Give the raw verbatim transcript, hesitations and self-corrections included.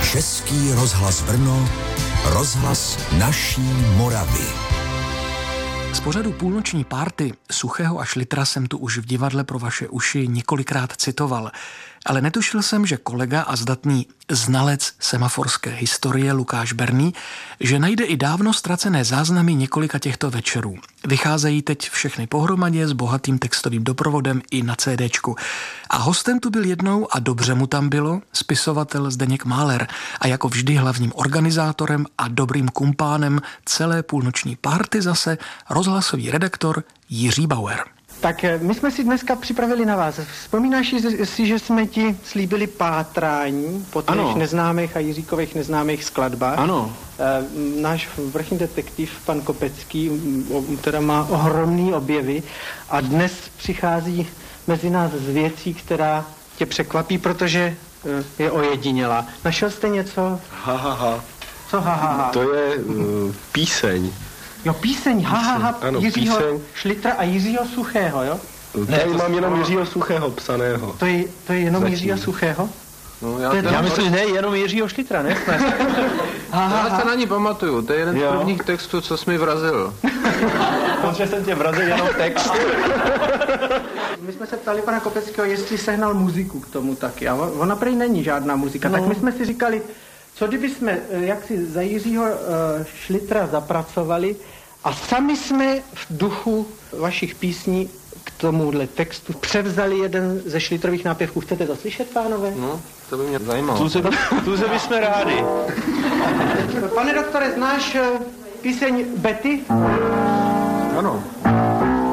Český rozhlas Brno, rozhlas naší Moravy. Z pořadu Půlnoční párty Suchého a Šlitra jsem tu už v divadle pro vaše uši několikrát citoval, ale netušil jsem, že kolega a zdatný znalec semaforské historie Lukáš Berný, že najde i dávno ztracené záznamy několika těchto večerů. Vycházejí teď všechny pohromadě s bohatým textovým doprovodem i na CDčku. A hostem tu byl jednou, a dobře mu tam bylo, spisovatel Zdeněk Máler a jako vždy hlavním organizátorem a dobrým kumpánem celé Půlnoční párty zase rozhlasový redaktor Jiří Bauer. Tak my jsme si dneska připravili na vás. Vzpomínáš si, že jsme ti slíbili pátrání po těch neznámých a Jiříkových neznámých skladbách? Ano. E, náš vrchní detektiv, pan Kopecký, teda má ohromný objevy a dnes přichází mezi nás z věcí, která tě překvapí, protože je ojedinělá. Našel jste něco? Ha, ha, ha. Co ha, ha, ha? To je uh, píseň. Jo, píseň, ha, ha, ha, ano, Jiřího píseň. Šlitra a Jiřího Suchého, jo? Tady mám jenom Jiřího Suchého psaného. To je, to je jenom Zatím. Jiřího Suchého? No, já, To je já, já myslím, myslím, ne, jenom Jiřího Šlitra, ne? Já se na ní pamatuju, to je jeden Jo. z prvních textů, co jsi mi vrazil. protože jsem tě vrazil jenom text. My jsme se ptali pana Kopeckého, jestli sehnal muziku k tomu taky. A ona prý není žádná muzika. No. Tak my jsme si říkali, co kdyby jsme jak si za Jiřího uh, Šlitra zapracovali a sami jsme v duchu vašich písní k tomuhle textu převzali jeden ze Šlitrových nápěvků. Chcete to slyšet, pánové? No, to by mě zajímalo. Tuze bychom rádi. Pane doktore, znáš uh, píseň Betty? Ano.